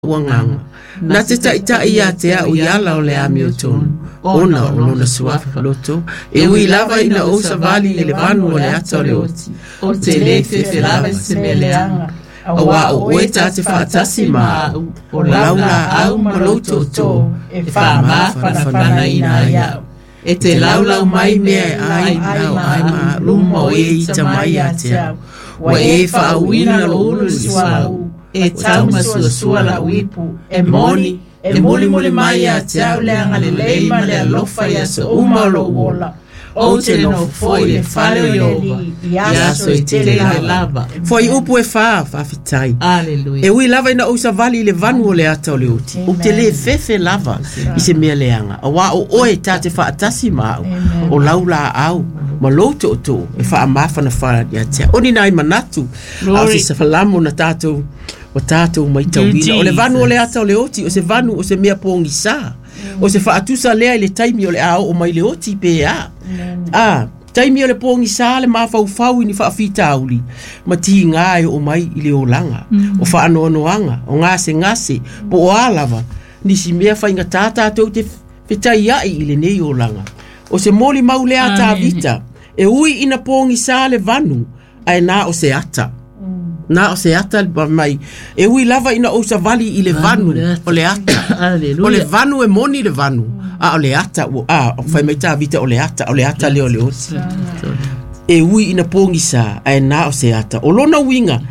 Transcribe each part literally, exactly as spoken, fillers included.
Wanganga. Na te ta ita ia te au iala o le ami o tonu. Ona o lona suafa loto. E ui lava ina o savali e le vanu o le ata o le oti. O te le fefe lava se me leanga. A wa o oe ta te whaatasi ma o laula au ma loto to. E wha ma whanawhana ina iau. E te laulau mai mea ai au ai ma luma o e ita mai a te au. Wa e wha uina lo ulu suau. E tau masua sua la uipu, e moni, e moli moli mai a te au le anga le leima le alofa ia so uma lo uola. O te no foi le fale o iova, ia so e te le lava. Foi upu e wha, whawhitai. Aleluia. E ui lava ina usa vali le vanu o le ata o le uti. O te le fefe lava i se mea leanga. A wa o oe ta te whaatasi mau, o laula au. Ma loto o to, e wha amawhana whana ia te. Oni nai manatu, au se safalamu na tātou. O tātou mai tauina. O le vanu o le ata o le oti, o se vanu o se mea pōngi sā. O se whaatusa lea i le taimi o le ao o mai le oti pe a. Ah, taimi o le pōngi sā le mawhau i ni whaafita auli. Ma ti ngāe o mai i le olanga. O whaano anoanga, o ngase ngase, po o alava. Nisi mea whainga tātātou te whetai ai i le nei olanga. O se moli mau lea tā vita. E ui ina pōngi sā le vanu, ai nā o se ata. Na o se ata mai e ui lava ina o sa vali i le vanu o le ata. O le vanu e moni le vanu. A o le ata o a o fai mai tā vita o le ata, o le ata leo le oti. E ui ina pōngi sa ai na o se ata. O lona winga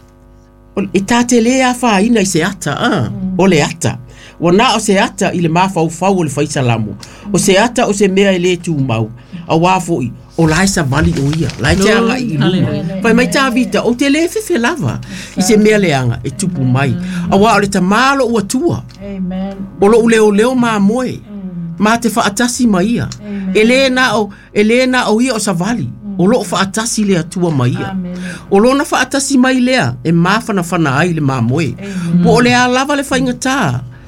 e tāte le a wha ina i se ata, ah, o le ata. O na o se ata i le mawhau fau o le faisalamu. O se ata o se mea i le tū mau. A wafo i o lai sa vali o ia, lai te anga i luma. Pai mai tā vita, o te le fefe lava, i se mea leanga, e tupu mai. A wa o le ta malo ua tua. O lo uleo leo maa moe, maa te whaatasi mai ia. E le na o, e le na o ia o sa vali, o lo whaatasi lea tua mai ia. O lo na whaatasi mai lea, e maa whana whana ai le maa moe. Po o le a lava le whainga tā.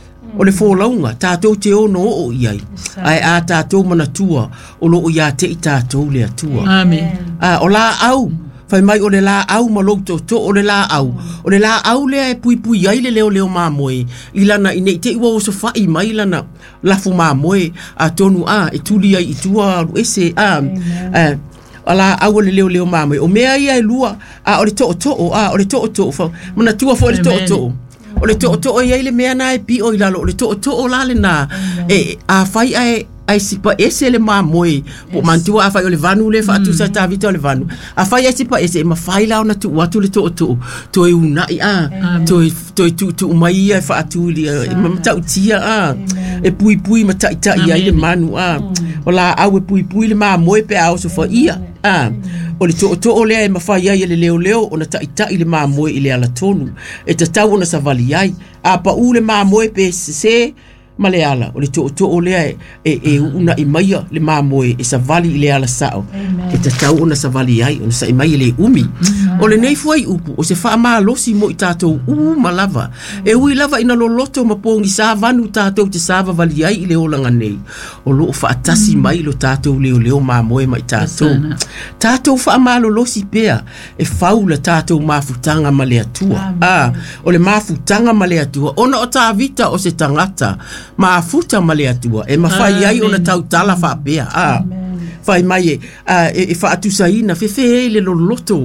O le fōlaunga, tātou te ono o iai. Ai a tātou manatua, o lo o ia te i tātou le atua. Amen. A, o la au, whai mai o le la au malouto to, o le la au. O le la au lea e pui pui ai le leo leo māmoe. I lana, i nei te iwa o so whai mai lana, lafu māmoe, a tonu a, e tuli ai i tua, ese, a, a, a la au le leo leo māmoe. O mea ia e lua, a, o le to o to o, a, o le to o to o, mana tua fo le to o to o. O le to to o ia le mea na e pi o ilalo o le to to o la le na e a fai ai ai sipa ese le ma moi po mantua a fai o le vanu le fa tu sa ta vita o le vanu a fai ai sipa ese ma fai la ona tu watu le to to to e una a to to tu tu mai ia fa tu li ma ta utia a e pui pui ma ta ta ia le manu a o la au e pui pui le ma moi pe au so fa ia a o le to to o le e mawhai ai le leo leo o na ta ita i le māmoe i le ala tonu. E ta tau o na sa vali ai. A pa u le māmoe pe se ma le ala. O le to to o le e, e una i maia le māmoe e sa vali i le ala sao. E ta tau o na sa vali ai o na sa i mai le umi. O le nei fuai upu o se wha maa losi mo i tātou u ma lava. E ui lava ina lo loto ma pōngi sa vanu tātou te sāva vali ai i le olanga nei. O lo wha atasi mai lo tātou leo leo māmoe mai tātou. Tātou wha maa lo losi pea e whaula tātou mafutanga ma le atua. Ah, o le mafutanga ma le atua. Ona o tā vita o se tangata mafuta ma le atua. E mawhai ai o na tau tala wha pea. Ah, whai mai e, e, e wha atusaina fefe le lo loto.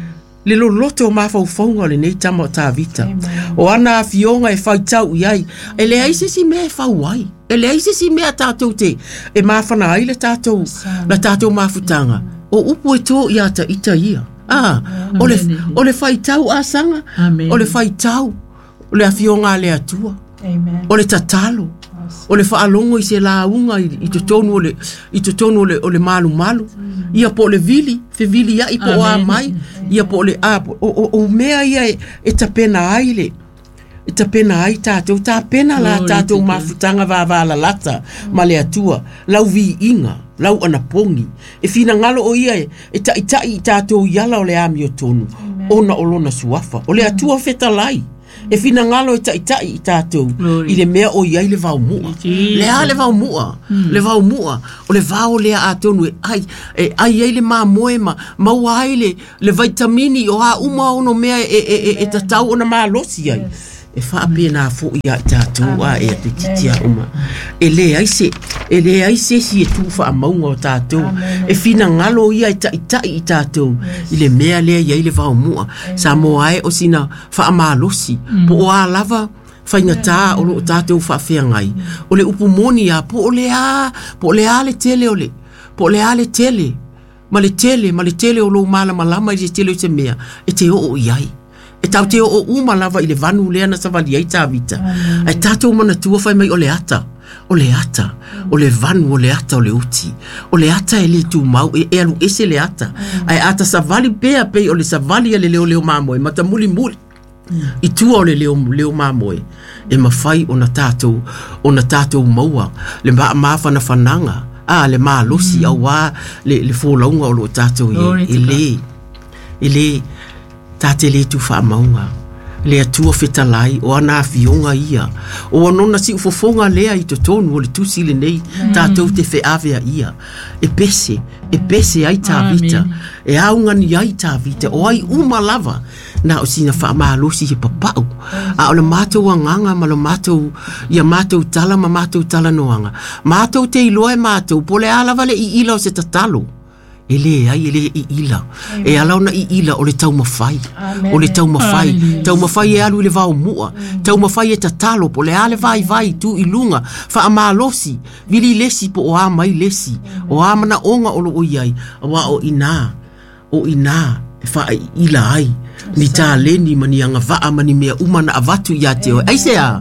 Le lo loto ma fa ufonga le nei tama ta vita. O ana fionga e fai tau iai. E le aise si me fa wai. E le aise si me tātou te. E ma fana ai le tātou. La tātou mafutanga. O upu e tō i ata ita ia. Ah, o le, o le fai tau asanga. O le fai tau. O le afionga le atua. O le tatalo. O le whaalongo i se launga i, i tonu o le, i tonu o le, o le malu malu. Ia po le vili, fe vili ia i po a mai. Ia po le a, o, o, o mea ia e, e tapena ai le. E tapena ai tātou, tapena la tātou mafutanga vāvala lata, ma le atua, lau vi inga, lau anapongi. E fina ngalo o ia e, e ta itai tātou iala o le ami o tonu. Ona o lona suafa, o le atua feta lai. E fina ngalo e tai tai i tātou i le mea o iai le vau mua. Le a le vau mua, le vau mua. O le vau lea a tonu e ai, e ai ai le maa moe ma, maua ai le, le vitamini o a uma ono mea e, e, e, e tatau ona maa losi ai. e fa pe na fu ia tatu a e te titia uma e le ai se e le ai se si e tu fa maunga o tatu e fina ngalo ia i ta i ta i tatu i le mea le ia i le va mua sa mo ai o sina fa amalosi po o a lava fa ina ta o lo tatu fa fe ngai o le upu moni a po le a po le a le tele o le po le a le tele ma le tele ma le tele o lo mala malama i le tele se mea e te o iai e tau te o uma lava i le vanu lea na savali ai tā vita. Ai tātou mana tua whai mai o le ata. O le ata. O le vanu o le ata o le uti. O le ata e le tu mau e e alu ese le ata. Ai ata savali pea pei o le savali a le leo leo mamoe. Mata muli muli. I tua o le leo leo mamoe. E mawhai o na tātou o na tātou maua. Le maa mawhana whananga. Ah, le maa losi mm. au wā le, le fōlaunga o lo tātou e. E le. E le. Tate le tu wha maunga. Le atua whetalai o ana fionga ia. O anona si ufofonga lea i to tonu o le tusi le nei. Tātou te wheawea ia. E pese, e pese ai tā vita. E aungani ai tā vita. O ai uma lava. Na o sina wha maalosi he papau. A o le mātou anganga ma le mātou ia mātou tala ma mātou tala noanga. Mātou te iloa e mātou. Po le alava le i ila o se tatalo. E le ai, e le i ila. Amen. E alauna i ila o le tau mawhai. Amen. O le tau mawhai. Amen. Tau mawhai e alu i le vau mua. Mm. Tau mawhai e tatalo po le ale vai vai tu i lunga. Wha a mālosi. Vili lesi po o a mai lesi. Amen. O a mana onga o lo o iai. Awa o ina. O ina. E wha a ila ai. Ni tā leni mani anga vaa mani mea umana avatu ia te oe. Aise a.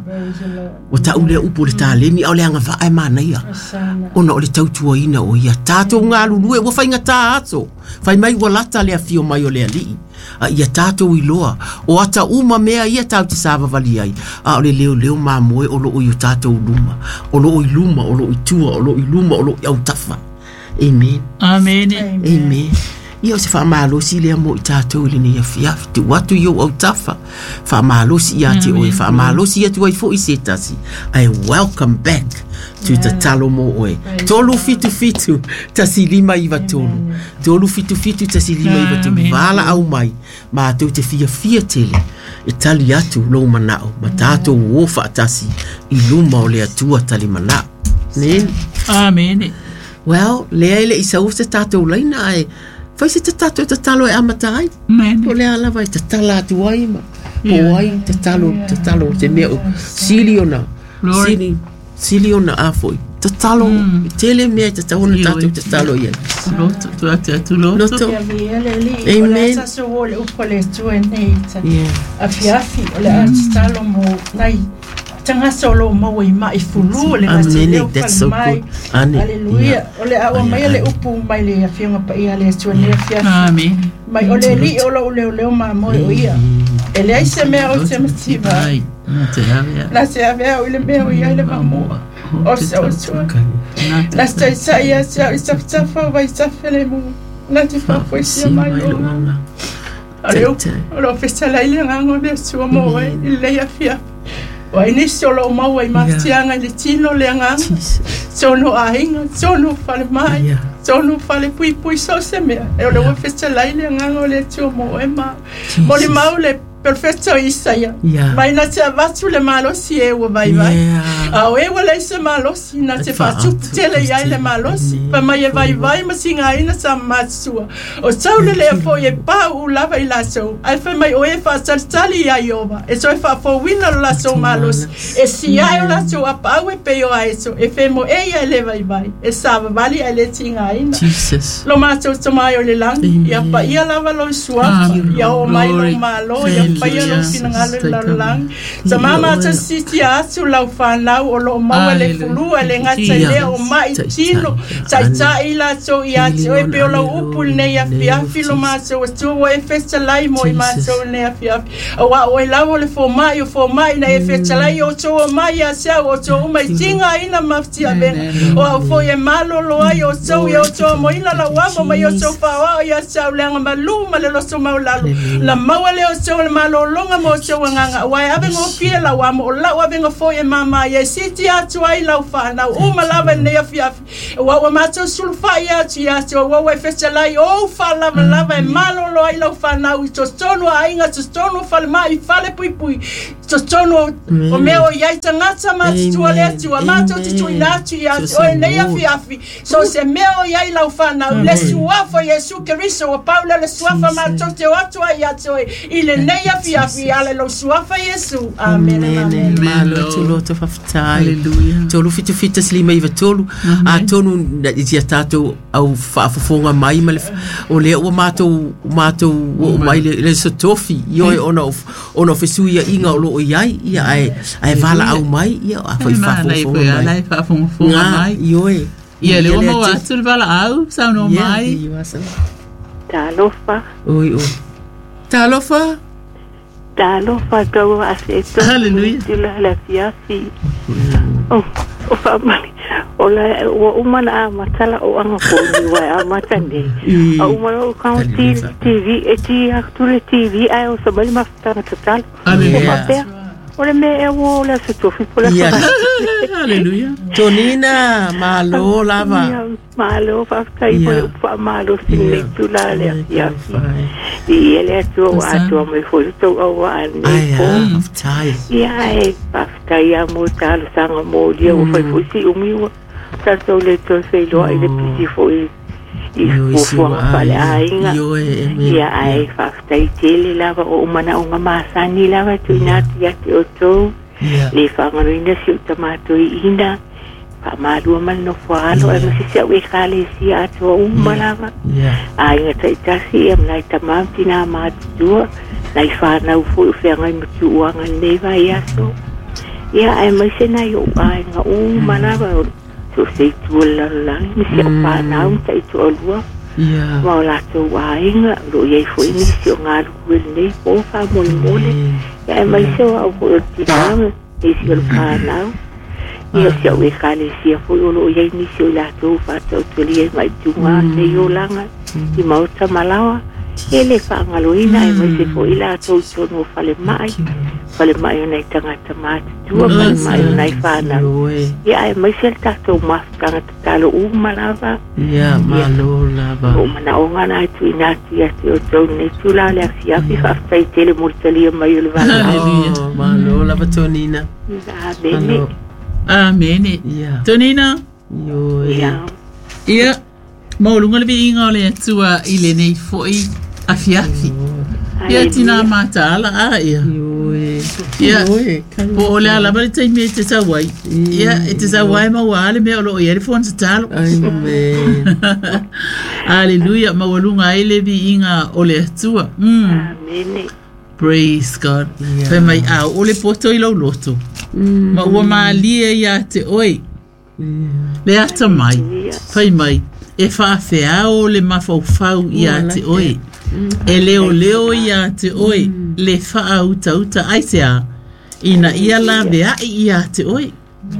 O ta ule upo le tā leni au le anga vaa e mana ia. Ona o le tautua ina o ia. Tātou ngā lulue ua whainga tā ato. Whai mai ua lata lea fio mai o lea lii. A ia tātou iloa. O ata uma mea ia tau te sāwa vali ai. A o le leo leo mā moe o lo o iu tātou luma. O lo o i luma, o lo i tua, o lo i luma, o lo i au tafa. Amen. Amen. Amen. Ia o se whaamalosi lea mo i tātou ili ni a fiafi. Tu watu iau au tafa. Whaamalosi ia te oe. Whaamalosi ia tu ai fo i se tasi. I welcome back to yeah. the talo mo oe. Tolu fitu fitu tasi lima iwa tolu. Tolu fitu fitu tasi lima iwa tolu. Vala au mai. Ma tau te fia fia tele. E tali atu lo manao. Ma tātou wofa atasi. I luma o lea tua tali manao. Nen? Amen. Well, lea ele i sau se tātou laina ai. Fai se te tato e te talo e amatai. Amen. Po le alava e te tala atu ai ma. Po ai te talo, te talo, te mea o sili ona. Sili, sili ona afoi. Te talo, tele mea te tahona tato te talo ia. Loto, tu atu atu loto. Loto. Amen. O le asaso o le upo le tue neita. A fiafi o le atu talo mo nai. Tanga solo mo i mai fulu le ngasi leo fal mai. Aleluia. Ole awa mai le upu mai le afianga pa ia le tuane fiafi. Amen. Mai ole li olo leo leo ma mo o ia. Ele ai se mea o se mativa. Ai, na te avea. Na se avea o le mea o ia le mamu. O se o tua. Na se sa ia sa isa tafa vai sa fele mu. Na te fa foi sia mai o. Ale o lo festala ile ngango le sua mo e le ia fiafi. O ini solo mau ai matianga le tino le anga. Sono ainga, sono fale mai. Sono fale pui pui so se me. E o le wa festa lai le anga le tio mo e ma. Mo le mau le perfetto isaia. Vai na te avatu le malosi e o vai vai. A o e wa le se malosi na te fatu tele ia le malosi. Pa mai e vai vai ma singa ina sa matsua. O sau le le fo e pa u lava i laso. Ai fa mai o e fa saltali ia iova. E so e fa fo wina lo laso malos. E si ai o laso a pa e pe o ai so. E fe mo e ia le vai vai. E sa vali ai le tinga ina. Jesus. Lo mato to mai o le lang. Ia pa ia lava lo sua. Ia o mai lo malo. Ia pa ia lo finangale la lang. Sa mama ta siti asu lau whanau o lo maua le fulu e le ngata lea o mai tino. Tai tai la so i ati o e peo lau upul nei a fiafi lo maso o tua o e festa lai mo i maso nei a fiafi. O wa o e lau o le fo mai o fo mai na e festa lai o tua mai a sea o tua o mai tinga ina mafti a venga. O a fo e malo lo ai o tua i o tua mo ina la wamo mai o tua whawa o i a sea o leanga malu ma le loso maulalo. La maua le o tua le malo longa mo tua nganga. Wai abengo fie la wamo o lau abengo fo e mama e siti atu ai lau whanau o malava nei a fiafi. Wa wa mato sulfa i atu i atu wa wa e festa lai o whalava lava e malo lo ai lau whanau i to tono a inga to tono whale mai whale pui pui. so tono o me o yai tangata ma tua le tua ma to tu ina tu ya o nei afi afi so se me o yai la ufana le suafa Yesu Kristo o Paulo le suafa ma to te o tua ya to ile nei afi afi ale lo suafa Yesu amen amen malo tu lo to faftai hallelujah to lo fitu fitu slima iva tolu a tonu ia tatou au faafofoga mai ma o le o matou matou o mai le sotofi yo ona ona fesuia inga o lo iai ia ai ai vala au mai ia a foi faafofoga mai ai faafofoga mai yo ia le o mo atu vala au sa no mai talofa oi o talofa talofa go aseto hallelujah la la fiasi oh o famali ola o umana matala o anga ko ni wa amatande o umana o county T V e ti actore T V ai o sabali mafta total hallelujah ora me e o la sotofi pola hallelujah tonina malo lava malo fafta i po fa malo sin tula le ya i ele to ato me foi to o an ai tai ya e fafta ya mo tal sanga mo dia o foi fusi o miwa tanto le to sei lo ile pisi foi i fo fale ainga ya ai fafta i tele lava o mana o masani lava tu inati ya te oto le fangarina si tomato ina pa malu mal no falo e se se we khale si ato o malava ai ngata tasi em nai tamam tina ma tu nai fa na fu fenga i tu anga ne va ya so ya ai mai se na yo ai nga o malava so se tu la la mi se pa na un tai tu lua ya ma la tu ai nga ro ye fu ni si nga lu ne o fa mo mo le ya mai se o o ti na e si lo pa na ia se o e kale sia foi o lo ia inicio la to fa to to li mai tunga ne yo langa i mauta malawa ele fa ngaloina e mai se foi la to to no fale mai fale mai nei tanga tamate tu fale mai nei fa na ia e mai se ta to ma tanga talo u malava ia malo lava o mana o ngana tu ina ti ati o to ne tu la le sia fi fa tai tele mortali mai le va malo lava tonina da bene amen ia tonina yo ia ia maulunga le inga le tua ile nei foi afiafi ia tina matala a ia ia po le ala bale tai me te sawai ia e te sawai ma wale me lo ia le fon talo amen hallelujah maulunga ile bi inga ole tua mm amen praise God pe mai a ole poto i lo loto ma ua maalia ia te oi le ata mai pai mai e whaafeao le mafaufau ia te oi e leo leo ia te oi le wha uta uta aitea ina ia la vea ia te oi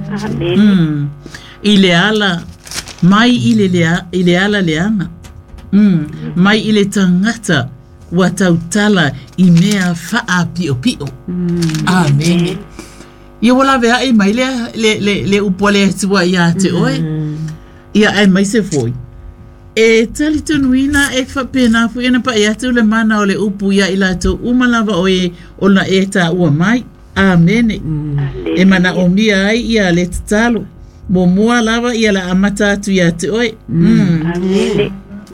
amen i le ala mai i le lea i le ala leanga mm. mai i le tangata wa tautala i mea wha pio pio amen ia wala vea e mai le le le le upole tua ia te oi ia ai mai se foi e tali tunuina e fa pena fu ina pa ia tu le mana o le upu ia ila to umalava o e ona e ta ua mai amen e mana o mia ai ia le talo mo mua lava ia la amata tu ia te oi amen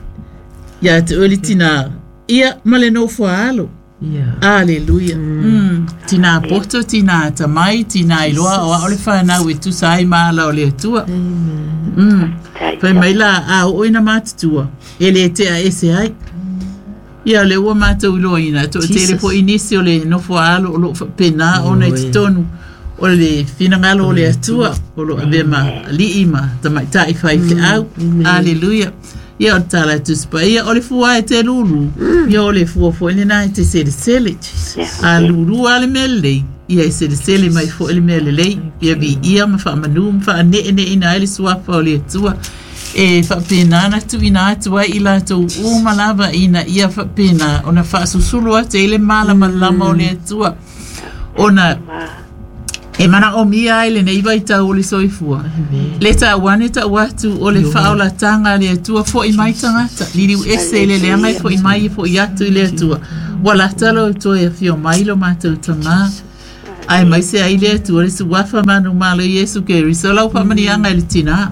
ia te oi tina ia male no fualo Yeah. Hallelujah. Mm. Mm. Tina poto, tina tamai, tina iloa o ole whanau e tu sai maala o le tua. Mm. Pai mai la a o ina matutua. E le te a ese ai. Ia le ua matau iloa ina. To te le po inisi o le nofo alo o lo pena o nei titonu. O le finangalo o le atua. O lo abema li ima. Tamai tai fai te au. Hallelujah. Ia o tala tu spa ia o le fua e te lulu ia o le fua fo ele na te sele sele a lulu ale mele ia e sele sele mai fo ele mele le ia vi ia ma fa manu ma fa ne ne ina ele sua fa o le tua e fa pena na tu ina tua ila to u malava ina ia fa pena ona fa susulu a te ele mala malama o le tua ona e mana o mia ele nei vai ta o le soifua le ta wane ta watu o le faula tanga le tua fo i mai tangata lili u ese le le mai fo i mai fo i atu le tua wala talo to e fio mai lo matu tanga Ai mai se ai le tu le suafa manu malo Yesu ke risola pa mani anga le tina.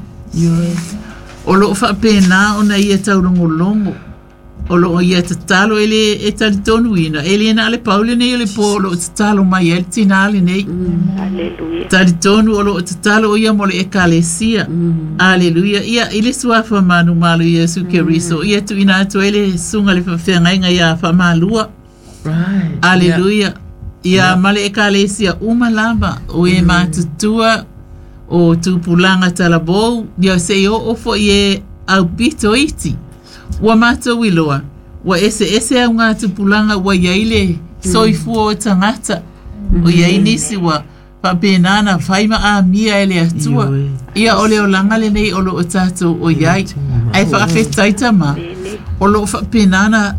O lo fa pena ona ia taurungu longo. O lo ia tatalo ele e talitonu ina. Ele na le paule ne ele po lo tatalo mai el tina le nei. Alleluia. Talitonu o lo tatalo ia mo le ekalesia. Alleluia. Ia ile suafa manu malo Yesu ke riso. Ia tu ina tu ele sunga le fafenga inga ia fa malua. Right. Alleluia. Ia male ekalesia uma lava o e matutua o tupulanga talabou. Ia se o ofo ie au pito iti. Wa mata wiloa. Wa ese ese au ngā tupulanga wa iaile soifu o tangata. O iai nisi wa papenana faima a mia ele atua. Ia ole o langale nei olo o tato o iai. Ai whaafetaita ma. Olo o papenana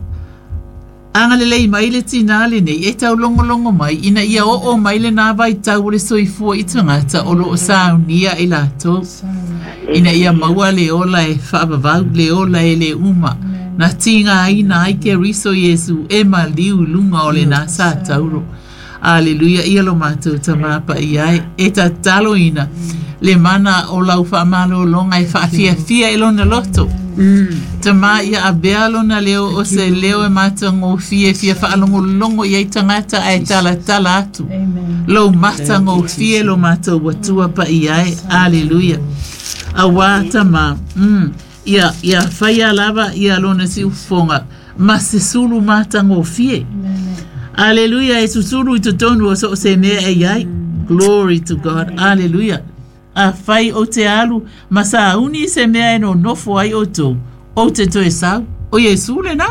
angale lei mai le tinale nei e tau longo longo mai ina ia o o mai le nā vai tau le soifua i tangata o lo o saunia i lato ina ia maua le ola e whaabavau le ola e le uma na tinga aina ai ke riso Yesu e ma liu lunga o le nā sā tauro. Aleluia, ia lo mātou tamapa i ai e ta talo ina le mana o lau whaamalo longa e whaafia fia e lona loto. Mm. Tama ia abea lona leo o se leo e mata ngō fie fia whaalongo longo i ei tangata ai tala tala atu. Amen. Lo mata ngō fie lo mata watua pa i ai. Aleluia. Awa tama. Mm. Ia, ia whaia lava ia lona si ufonga. Ma se sulu mata ngō fie. Aleluia. E susuru i tutonu o so se mea e ai. Glory to God. Aleluia. A fai o te alu, ma sa uni se mea e no nofo ai o tō, o te toe sau, o Yesu le nā.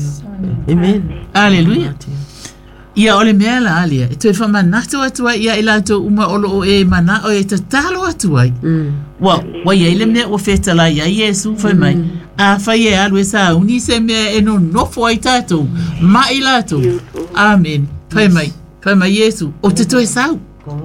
Amen. Aleluia. Ia ole mea la alia, e toe whamanatu atua ia ila tō uma olo o e mana o e ta talo atua. Wa, wa ia ile mea o whetala ia Yesu whai mai. A fai e alu e sa uni se mea e no nofo ai tātou, ma ila tō. Amen. Whai mai, whai mai Yesu, o te toe sau.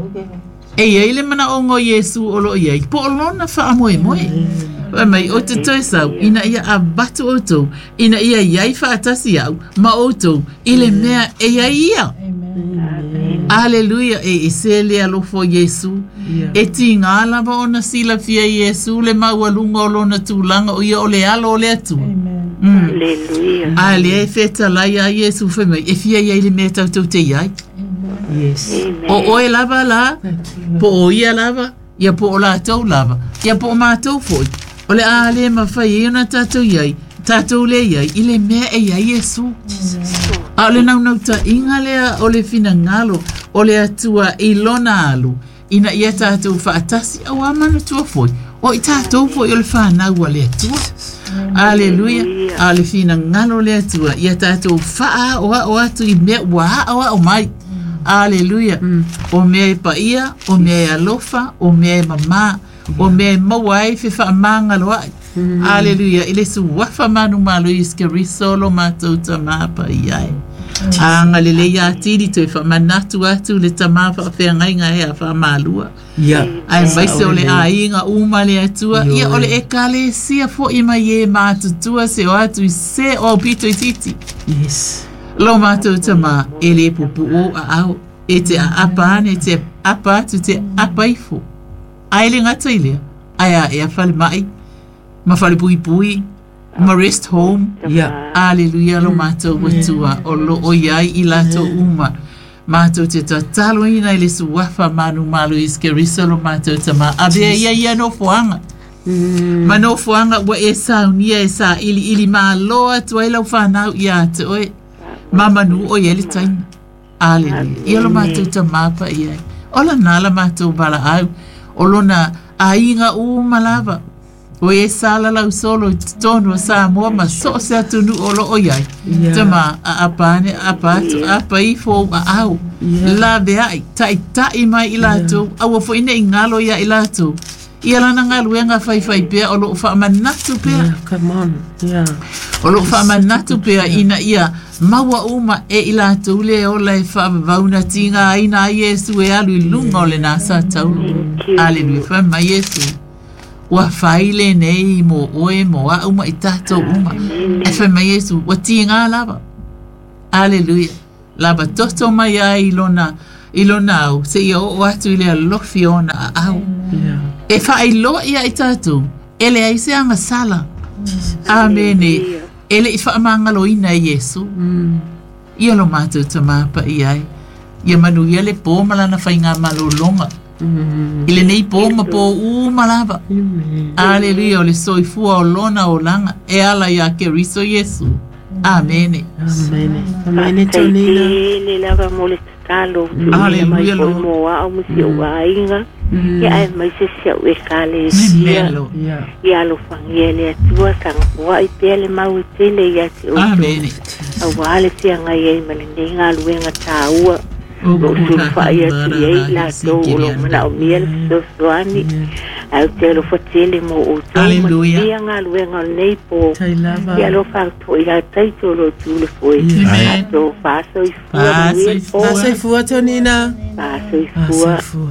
E ia ile mana o ngō Yesu o lo iai, po o lona wha moe moe. Wai mai, o te toi sau, ina ia a batu o tō, ina ia iai wha atasi au, ma o tō, ile mea e ia ia. Aleluia, e e se lea lofo Yesu, e ti ngā lava o na sila fia Yesu, le maua lunga o lona tūlanga o ia o le alo o le atu. Aleluia. Ale e feta lai a Yesu whai e fia iai le mea tau tau te iai. Yes. O oe lava la, po o ia lava, ia po o la tau lava, ia po o mātou foi. O le a le mawhai e ona tātou iai, tātou le iai, i le mea e iai Yesu. A o le nau nau ta inga lea o le fina ngalo, o le atua i lona alu, ina ia tātou whaatasi au amana tua foi. O i tātou foi o le whanau a le atua. Aleluia. A le fina ngalo le atua, ia tātou whaa o o atu i mea waa o o mai. Aleluia. Mm. O mea e paia, o mea e alofa, o mea e mama, o mea e mawai fe wha amanga loa. Mm. Aleluia. Ile su wafa manu malo iske risolo mātou tamapa iai. Anga lele ia tiri to e wha manatu atu le tamapa whea ngainga e a wha malua. Yeah. Ai maise o le a inga uma le atua. Ia o le e kale sia fo ima ye mātutua se o atu i se o pito i titi. Yes. Lo mātou tama e le pupu o a au, e te a apane, te apa tu te apaifo. Ai le ngata i lea, ai a e a whale mai, ma whale pui pui, ma rest home. Yeah. Aleluia lo mātou watua, o lo o iai i lato uma. Mātou te tatalo ina i le suwafa manu malu iske risa lo mātou tama, a bea ia ia no fuanga. Ma no fuanga wa e sa unia e sa ili ili maa loa tua ilau whanau ia te oe. Mama nu o yele taina. Aleluia. Ia lo mātou ta mapa ia. Ola nala mātou bala au. Olo na ainga u malava. O e sala lau solo tonu sa mua ma so se atunu olo o iai. Tama a apane, apatu, apaifo a au. La veai, tai tai mai ilato. Awa fo ine ingalo ia ilato. Ia lana ngā luenga whai whai pēr o lo wha manatu pēr. Yeah, come on. Yeah. O lo wha manatu pēr ina ia maua uma e ila tūle o lai wha vauna tinga aina a Yesu e alu i lunga o le nasa taulu. Aleluia, wha mai Yesu. Ua whaile nei mo oe mo a uma i tātou uma. E wha mai Yesu, wa tinga lava. Aleluia. Lava toto mai ai lona ilo nau se ia o atu ile alofi ona a au e whaailoa ia i tātou ele ai se anga sala amene ele i whaamangalo ina i Yesu ia lo mātou ta māpa i ai ia manu ia le pō malana whainga malolonga ile nei pō ma pō u malava aleluia o le soifua o lona o langa e ala ia ke riso Yesu amene amene amene tonina le lava mo le talo aleluia lo mo a mo si o ainga ia ai mai se se o kale melo ia lo fangiele tua sang wa i tele mau tele ia se o amene a wale se nga ia mai le nga luenga taua o su fa ia se la to lo mana o miel so soani au te lo fatele mo o to ia nga luenga nei po ia lo fa to ia tai to lo tu le foi to fa so i fu fa so i fu tonina fa so i fu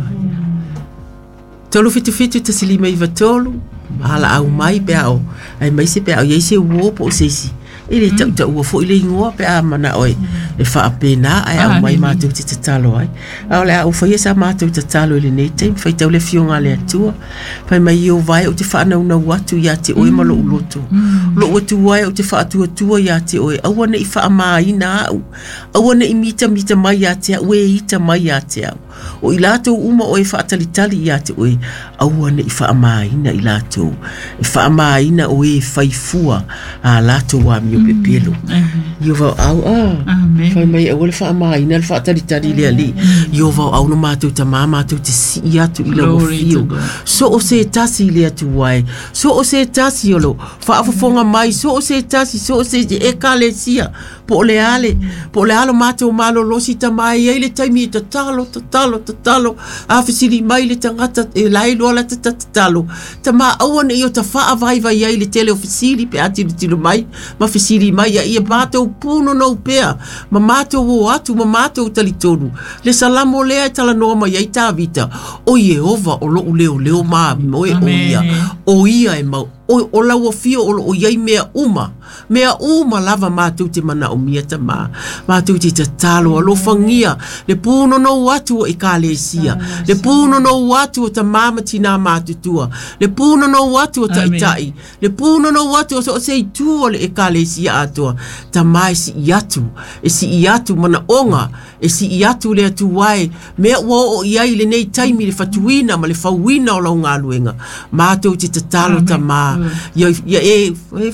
tolu fitu fitu te silima i vatolu hala au mai pe au ai mai se pe au ye se wo po se si ele ta ta wo fo ile ngoa pe a mana oi e fa pena ai au mai ma tu te talo ai au le au fa ye sa ma tu te talo ile nei tem fa te le fionga le tua fa mai yo vai o te fa na una watu ya te oi malo uloto lo o tu wai o te fa tu tu ya te oi au na i fa mai na au na i mita mita mai ya te we ita mai ya te o ilato uma o e fa tali tali ya te oi au na i fa mai na ilato e fa mai na o e faifua a lato wa mi pe pelo yo va au ah fa mai o le fa mai na fa tali tali le ali yo va au no mato ta mama tu te si ya tu ilo fio so o se tasi le tu wai so o se tasi lo fa afonga mai so o se tasi so o se e kalesia po le ale po le alo mato malo lo si ta mai ele taimi ta talo ta talo ta talo a fisili mai le tangata e lai lo la ta talo ta ma awan io ta fa vai vai ele tele ofisili pe ati tilo mai ma fisili mai ya ia mato puno no pea ma mato wo atu ma mato talitonu le salamo le tala no ma ia ta vita o Jehova o lo leo leo ma mo e o ia o ia e ma o o la wo fio o o ia mea uma mea uma lava mato te mana o mia ta ma mato te talo lo fangia le puno no watu e kalesia le puno no watu ta mama tina matutua le puno no watu ta itai le puno no watu so se tu le e kalesia ato ta mai si yatu e si yatu mana onga e si yatu le tu wai me wo o ia ile nei taimi le fatuina ma le fauina o la ngaluenga mato te talo ta ma ya ya e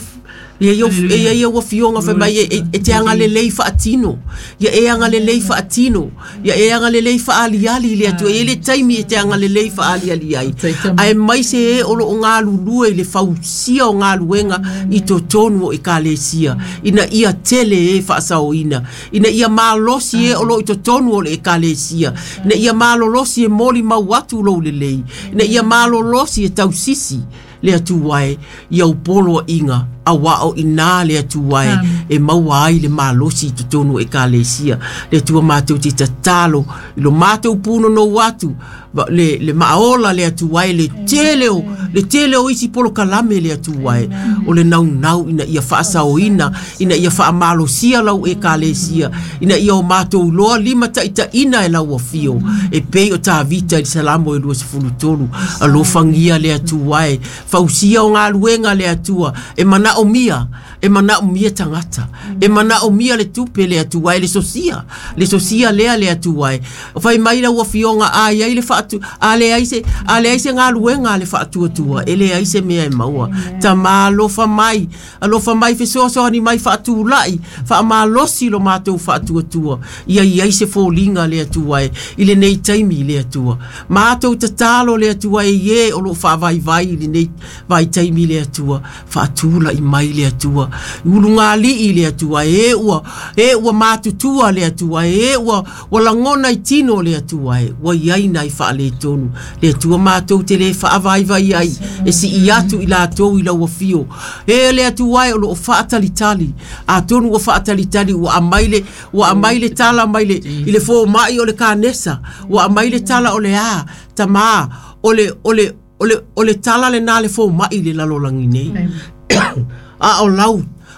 ya yo ya yo wo fionga fa mai e te anga le lei fa atino ya e anga le lei fa atino ya e anga le lei fa ali ali le tu e le taimi e te anga le lei fa ali ali ai ai mai se o lo nga lulu e le fausia o nga luenga i to tonu e kalesia ina ia tele e fa saoina ina ia malosi e o lo i to tonu o le kalesia ina ia malolosi e moli mawatu lo le lei ina ia malolosi e tausisi le atu wai ia upolo inga a wao ina le atu wai e mawai le malosi to tonu e kalesia le tua mātou te tatalo lo mātou puno no watu le le maola le atu wai le teleo le teleo isi polo kalame le atu wai o le nau nau ina ia whaasa o ina ina ia wha malosia lau e kalesia ina ia o mātou loa lima ta ita ina e lau a fio e pei o tā vita i salamo e lua sifunu tonu a lo fangia le atu wai fausia o ngā luenga le atua e mana o mia e mana o mia tangata e mana o mia le tupe le atu wai le sosia le sosia lea le atu wai o fai mai la ua fionga a ia le fatu a le aise a le aise ngā luenga le fatu atua e le aise mea e maua ta ma lofa mai a lofa mai fe soa soa ni mai fatu lai fa ma losi lo mātou fatu atua ia ia aise fōlinga le atu wai i le nei taimi le atua mātou tatalo le atu wai ye o lo fa vai vai i le nei vai taimi le atua fatula i mai le atua ulunga li i le atua e ua e ua matutua le atua e ua wala ngona i tino le atua e ua iai nai fa le tonu le atua matou te le fa vai vai ai e si i atu i la tou i la ua fio e le atua e o lo fa talitali a tonu ua fa talitali ua amaile ua amaile tala amaile i le fo mai o le kanesa ua amaile tala o le a tama o le o le Ole ole tala le nale fo mai le lalolangi nei. A o lau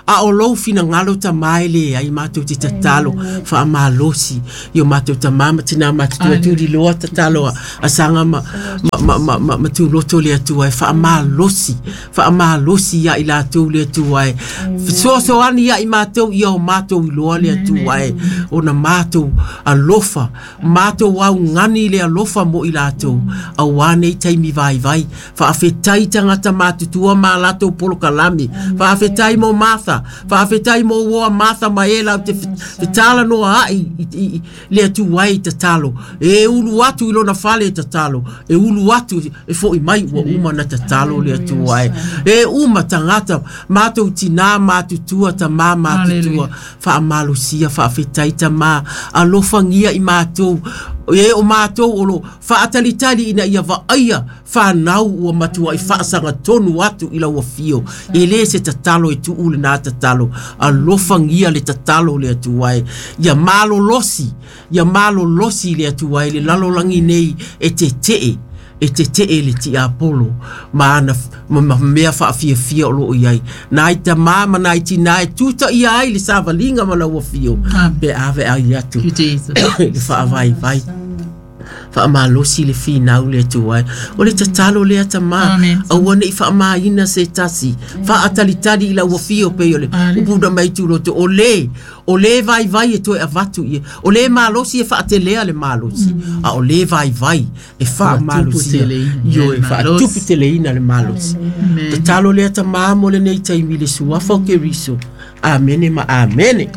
a o lou fina ngalo ta mai le ai mātou te tatalo wha a malosi i o mātou ta mama tina mātou tu di loa tatalo a sanga ma ma ma ma ma tu loto le atu ai wha a malosi wha a malosi ia i la tu le atu ai so so ani ia i mātou i o mātou i loa le atu ai o na mātou a lofa mātou au ngani le a lofa mo i lātou a wane i taimi vai vai wha a whetai tangata mātutua mā lātou polo kalami wha a whetai mo Martha wha a whetai mo ua Martha ma e lau te whetala no a ai le atu wai te talo e ulu atu ilo na whale te talo e ulu atu e fo i mai ua uma na te talo le atu wai e uma tangata mātou tina mātutua ta mā mātutua wha a malusia wha a whetai ta mā a lofangia i mātou e o mātou o lo whaatalitali ina ia waaia whanau ua matua i whaasanga tonu atu ila ua fio e le se tatalo e tu ule nā tatalo a lofangia le tatalo le atu wai ia malo losi ia malo losi le atu wai le lalolangi nei e te tee e te tee le ti apolo ma ana mea wha fia fia o loo iai na i ta mama na i ti na e tuta i ai le savalinga ma la ua fio pe ave ai atu le wha vai vai wha ma losi le fi nau le tu ai o le tatalo le ata ma a wane i wha ma ina se tasi wha atalitari i la ua fio pe o le upuda mai tu loto o le o le vai vai e toe avatu ia o le malosi e wha te lea le malosi a o le vai vai e wha malosi yo e wha tupu te leina le malosi te talo le ata mamo le nei taimi le suafa o ke riso amene ma amene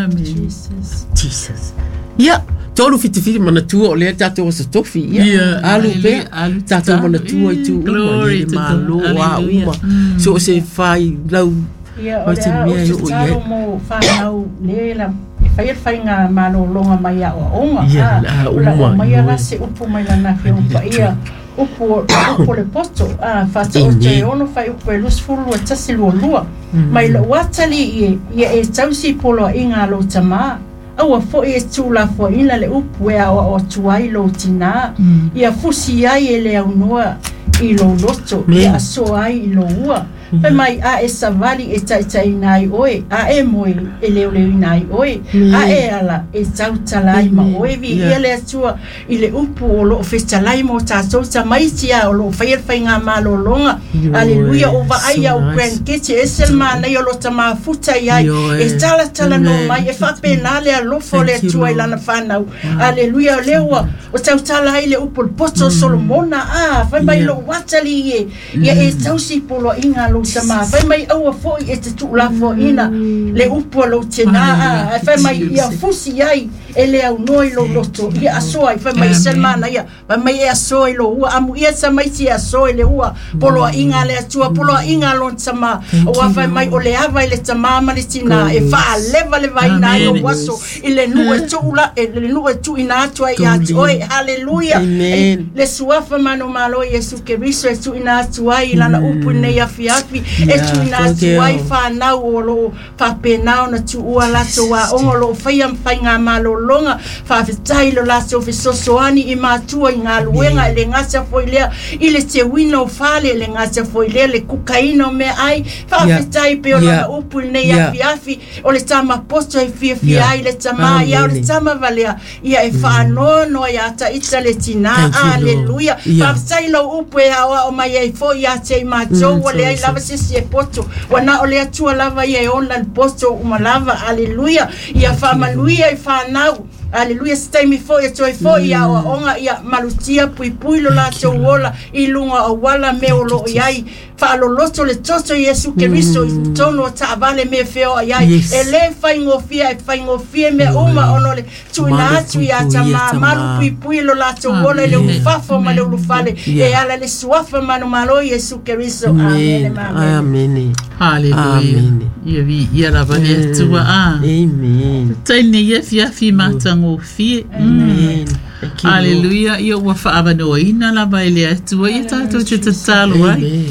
Jesus Jesus ia tolu fiti fiti mana tua o lea tato o sa tofi ia alu pe tato mana tua i tu uma i le malo a uma so se fai lau ia o lea o se talo mo whanau le la whai whai ngā malo longa mai a o onga ia la uma mai a rase upu mai lana ke umpa ia upu upu le poto a whata o te ono whai upu e lus fulu a tasi lua lua mai la watali ia e tausi polo i ngā lo tamaa aua fo e tula fo ina le upu e awa o tuai lo tina ia fusi ai e le aunua i lo loto ia so ai i lo ua pe mai a e savali e tai tai nai oe a e moi e leo leo nai oe a e ala e tau talai ma oe vi ia le atua i le upu o lo festalai mo tatou ta mai tia o lo whaia whai ngā malo longa aleluia o va ai au grand kitchen e selma nei o lo ta maa futa iai e tala tala no mai e whapena le alofo le atua i lana whanau aleluia leua o tau tala ai le upu le poto Solomona a whai mai lo watali e ia e tau si polo inga lo sama fai mai au foi e te tu la fo ina le upo lo tena fai mai ia fusi ai ele au noi lo loto ia asoi fai mai selmana ia fai mai e asoi lo ua amu ia sa mai si asoi le ua polo inga le atua polo inga lo sama o fai mai o le ava le tama ma le tina e fa leva le vai na yo waso ile nu e tu la e le nu e tu ina atua ia oi haleluia le suafa mano malo Yesu ke riso e tu ina atua ila na upu ne ia fiat e tu na tuai whanau o lo whapenau na tu ua lato wa ongo lo whaiam whai ngā malo longa whawhetai lo lato whesosoani i mātua i ngā luenga e le ngasa foilea i le te wino whale le ngasa foilea le kukaino me ai whawhetai pe o na upu nei afi afi o le tama posto e fia fia ai le tama ia o le tama valea ia e whanono ia ta ita le tina aleluia whawhetai lo upu e awa o mai e fo ia te i mātou o le ai lava sisi e poto wana o le atua lava ia e online posto uma lava aleluia ia whamanuia i whanau aleluia stai mi fo e toi fo ia o onga ia malutia pui pui lo la tau wola i lunga o wala me o lo iai whaalo loto le toto Yesu Keriso i tono ta avale me feo iai e le whaingofia e whaingofia me uma ono le tuina atu ia ta ma malu pui pui lo la tau wola le ufafo ma le ulufale e ala le suafa manu malo Yesu Keriso amen amen hallelujah ia vi ia la vale atua a amen taine ia fia fi matango fi amen hallelujah ia wa fa no ina la baile atua ia tato te tatalo ai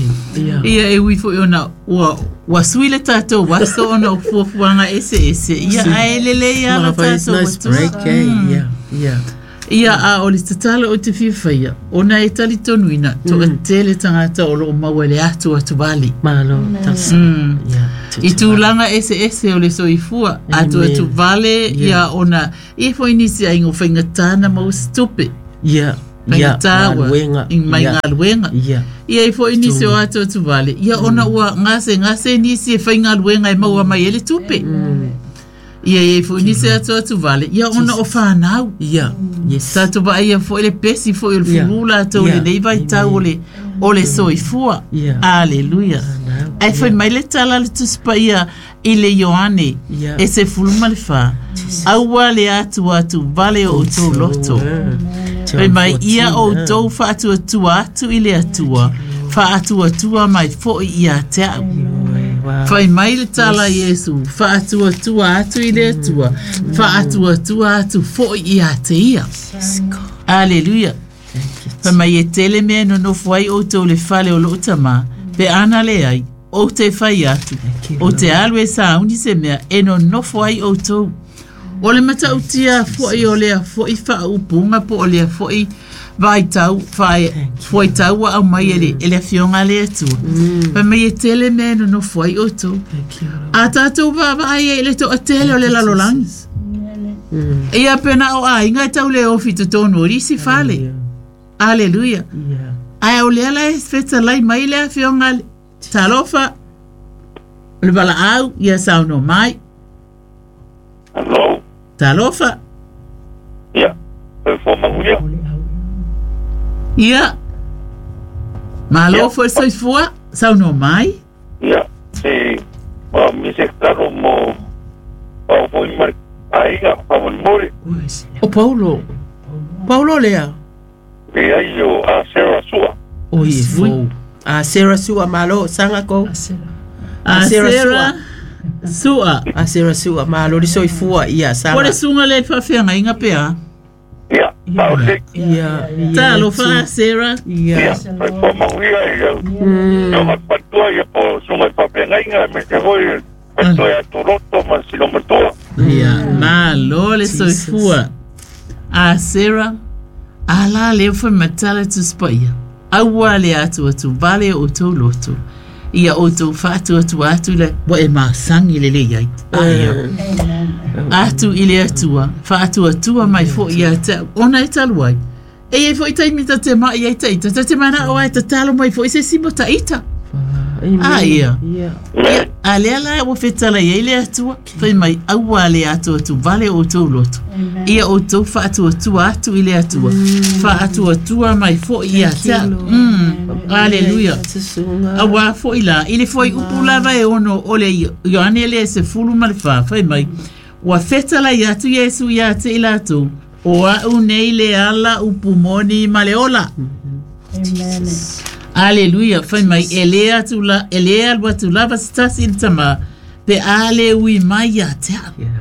ia e wi fo ona wa wa suile tato wa so ona fufuanga ese ese ia aelele ia la tato ia ia ia a o le tatalo o te fifaia ona e tali tonuina to tele tangata o lo mawele atu atu bali malo tas ia I tūlanga ese ese o le soifua. Atu atu vale ia ona. I fo inisi a ingo whaingatana mau stupe. Ia. Whaingatawa. In mai ngā luenga. Ia. Ia i fo inisi o atu atu vale. Ia ona ua ngase ngase nisi e whainga luenga e maua mai ele tupe. Ia i fo inisi atu atu vale. Ia ona o whanau. Ia. Yes. Tato ba ia fo ele pesi fo ele furula tau le neivai tau ole. Ole soifua. Aleluia. Ai foi mai le tala le tuspa ia i le Ioane. E se fuluma le wha. Aua le atu atu vale o tau loto. Fai mai ia o tau wha atu atua atu i le atua. Wha atu atua mai fo i ia te au. Fai mai le tala Yesu. Wha atu atua atu i le atua. Wha atu atua atu fo i ia te ia. Aleluia. Fa mai e tele mea no no fuai o tau le fale o lo utama. Pe ana le ai, o te fai atu. O te alwe sa uni se mea e no no fuai o tau. O le mata utia fuai o lea fuai fa upunga po o lea fuai vai tau, fai fuai tau au mai ele, ele fionga le atu. Fa mai e tele mea no no fuai o tau. A tatou va vai e le to a tele o le lalolangi. E a pena o a inga tau le ofi to tono risi fale. Aleluia. Yeah. Ai o lea la e feta lai mai lea fionga talofa. Le bala au, ia sao no mai. Hello. Talofa. Ia. E fo manguia. Ia. Malo fo soi fua, sao no mai. Ia. Si, ma mi se claro mo. O fo mar. Ai ga fa mori. O Paulo. Paulo lea. E ai o a Sarah Sua. O i fo. A Sarah Sua malo sanga ko. A Sarah Sua. A Sarah Sua malo li soi fua ia sanga. Ore sunga le fa fianga inga pea. Ia. Paulo. Ia. Talo fa Sarah. Ia. Po manguia ia. No ma patua ia po sunga fa fianga inga me te voi. Esto é Toronto mas si lo matou. Ia. Malo le soi fua. A Sarah ala le foi matala tu spaia. Aua le atu atu vale o tau loto. Ia o tau fatu atu atu le wa e masangi le le iai. Aia. Atu ile atua. Fatu atua mai fo ia te ona e taluai. E e fo i taimita te maa i te ita. Te te mana o ai te talo mai fo i se simo ta ita. Aia. Ia. Ale ala e o fetala i le atua. Fai mai aua le atu atu vale o tau loto. Ia o tau fatu atua atu ile atua. Fatu atua mai fo ia te. Aleluia. Awa fo ila. Ile fo i upulava e ono ole Ioane le se fulu malfa. Fai mai. Wa fetala i atu Yesu ia te ila atu. O a unei le ala upumoni maleola. Amen. Aleluia. Fai mai elea tu la elea alwa tu lava stasi tama pe ale ui mai ya te.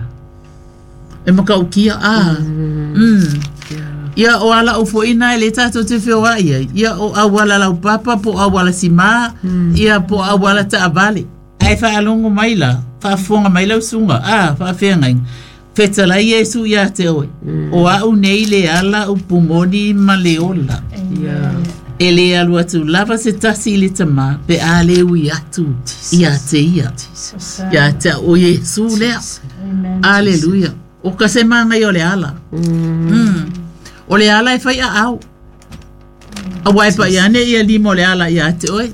E maka ukia a. Mm. Ia o ala o fo ina ele tato te feo ia. Ia o awala la papa po awala sima. Ia po awala ta avale. Ai fa alongo mai la. Fa fonga mai la usunga. Ah, fa fenga. Feta la Yesu ia te oi. O a unei le ala upumoni maleola. Ia. Ele alu atu lava se tasi le tama pe ale ui atu ia te ia. Ia te o Yesu lea. Aleluia. O ka se manga i o le ala. O le ala e fai a au. A waipa i ane ia limo le ala ia te oi.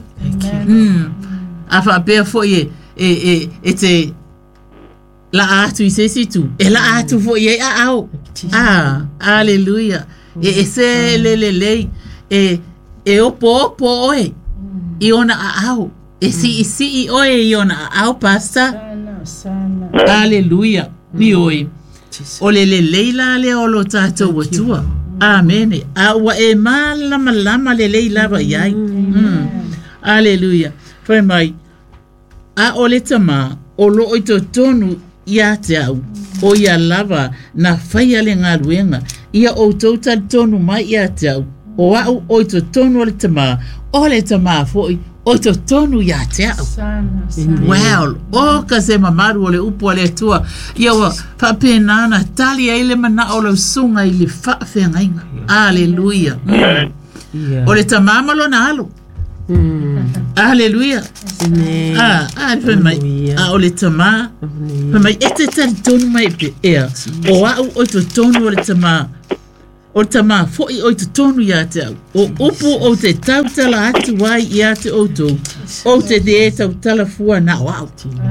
A fa pea fo i e e te la atu i se situ. E la atu fo i e a au. Ah, aleluia. E e se le le lei. E e opo opo oe. I ona a au. E si i si i oe i ona a au pasta. Aleluia. Ni oe. O le le leila le o lo tātou watua. Amen. A wa e malama lama le leila wa iai. Aleluia. Fai mai. A o le tama o lo o to tonu ia te au. O ia lava na fai ale ngā ruenga. Ia o tauta tonu mai ia te au. O au o to tonu o le tama. O le tama foi. O to tonu ia te au. Wow. O ka se mamaru o le upo le tua. Ia wa whapenana tali a ile mana o le sunga i le whawhengainga. Aleluia. O le tama malo na alo. Hallelujah. Ah, ah, fa mai. Ah, o le tama. Fa mai ete tali tonu mai pe ea. O au o to tonu o le tama. O le tama fo i o to tonu ya te au. O upu o te tau tala atu wai ia te o to. O te de tau tala fua na wow.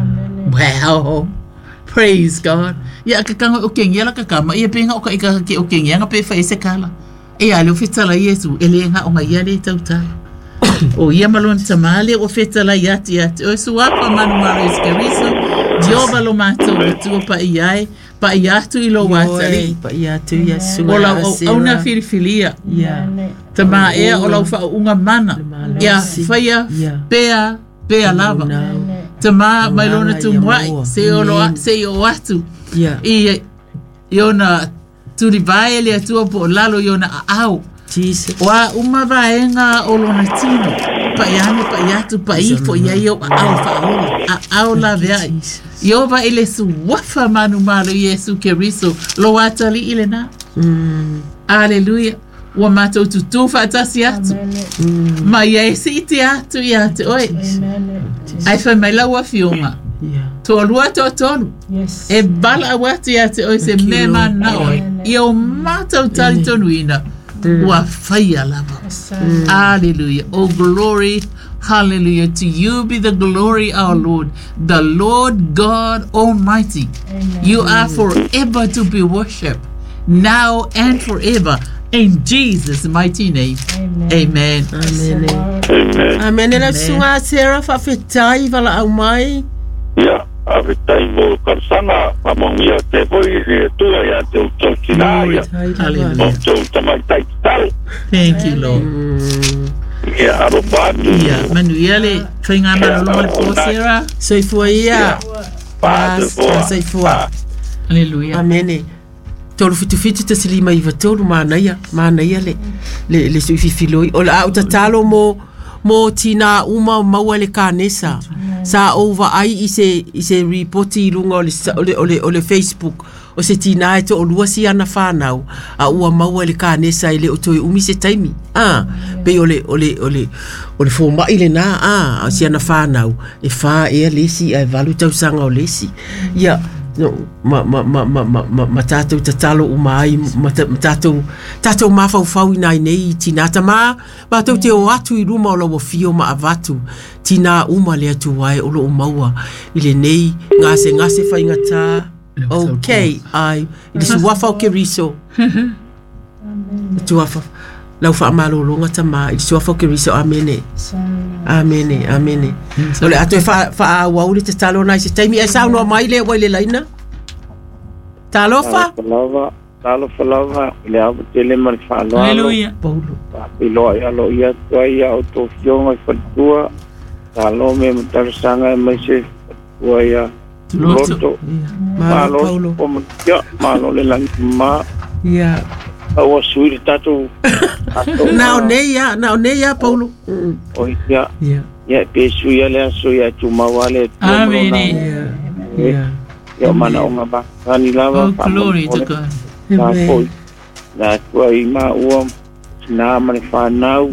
Wow. Praise God. Ya ka kanga o kengia la ka kama. Ia penga o ka ika ke o kengia nga pe fa ese kala. E ale o fitala Yesu. Ele nga o nga ia le tau tala. O ia malon tamale o fetala yati yati o suapa manu malo iskeriso dioba lo mato tu pa iai pa iatu ilo watali pa iatu Yesu ola o una filifilia ya tama e ola fa unga mana ya faya pea pea lava tama malona tu mai se olo se o atu ya i yona tu divai le tu po lalo yona au Jesus. Wa uma vaenga o lona tino. Pa iane, pa iatu, pa ifo, ia yo au faola. A au la vea. Yo va ele su wafa manu malo Yesu keriso. Lo watali ile na. Mm. Hallelujah. Wa mato tutu fatasi atu. Ma ia esi iti atu iate. Oi. Ai fa mai la wafiunga. Yeah. Tolua to tolu. Yes. E bala watu iate oi se mema na oi. Yo mato tali tonuina. Wa fire lava. Mm. Hallelujah. Oh, glory. Hallelujah. To you be the glory, our Lord, the Lord God Almighty. Amen. You are forever to be worshipped, now and forever. In Jesus' mighty name. Amen. Amen. Amen. Amen. Amen. Ela sunga sera fa fetai vala au mai. Ya, ave tai mo karsana pamongia te foi e tu ya te utotina ya. Hallelujah. Tu tamai tai tal. Thank you, Lord. Ya, arobatu. Yeah. Manuele, whainga malolo le po Sarah. Soifua ia. Padre Pas, soifua. Hallelujah. Amen. Tolu fitu fitu te silima iwa tolu maanaia. Maanaia le, le, le suififiloi. O la au tatalo mo, mo tina uma o maua le kanesa. Sa over ai i se, i se reporti lunga o le, o le, o le Facebook. O se tina e to o lua si ana whanau. A ua maua le kanesa i le o toi umi se taimi. Ah, pe o le, o le, o le, o le fōma i le nā. Ah, si ana whanau. E wha ea lesi, e valu tau sanga o lesi. Ia, no, ma, ma, ma, ma, ma, ma, ma tātou tatalo umai, ma, ta, ma tātou, tātou mawhauwhau i nai nei i tinata mā, ma tau te o atu i ruma o lawa fio ma avatu, tina uma le atu wai o lo umaua, i le nei, ngase ngase whainga tā, okay, ai, i le suwafa o ke riso, tuwafa, lau wha amalo longa ta mā, i le suwafa o ke riso, amene, amene, amene. Ole ato e fa fa wauli te talo na se taimi e sa no mai le wai le laina. Talo fa? Lava, talo fa lava, le avo te le mar fa lava. Hallelujah. Paulo. Pilo ya lo ia toi ya auto fionga fa tua. Talo me mutar sanga me se tua ya. Loto. Malo Paulo. Como ya, malo le lang ma. Ya. Awa sui tatu. Na ne ya, na ne ya Paulo. O ya. Ya. Ya pesu ya le so ya chuma wale. Amen. Ya. Ya mana onga ba. Ani lava. Oh, glory to God. Na foi. Na tua ima uam. Na mane fa nau.